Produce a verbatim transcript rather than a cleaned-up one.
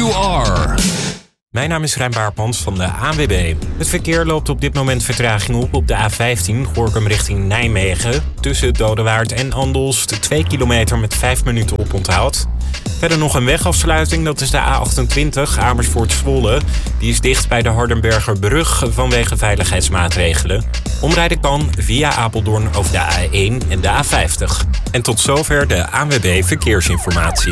you are. Mijn naam is Rijn Baarpans van de A N W B. Het verkeer loopt op dit moment vertraging op op de A vijftien, Gorinchem richting Nijmegen. Tussen Dodewaard en Andelst, twee kilometer met vijf minuten oponthoud. Verder nog een wegafsluiting, dat is de A achtentwintig, Amersfoort-Zwolle. Die is dicht bij de Hardenbergerbrug vanwege veiligheidsmaatregelen. Omrijden kan via Apeldoorn over de A één en de A vijftig. En tot zover de A N W B Verkeersinformatie.